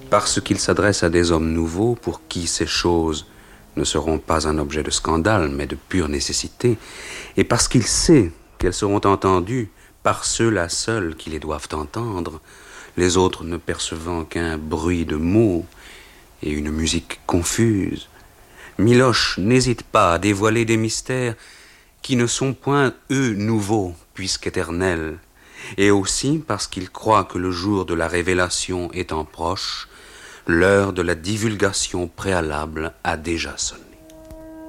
Parce qu'il s'adresse à des hommes nouveaux pour qui ces choses ne seront pas un objet de scandale, mais de pure nécessité, et parce qu'il sait qu'elles seront entendues par ceux-là seuls qui les doivent entendre, les autres ne percevant qu'un bruit de mots et une musique confuse, Miloche n'hésite pas à dévoiler des mystères qui ne sont point, eux, nouveaux, puisqu'éternels, et aussi parce qu'il croit que le jour de la révélation étant proche, l'heure de la divulgation préalable a déjà sonné.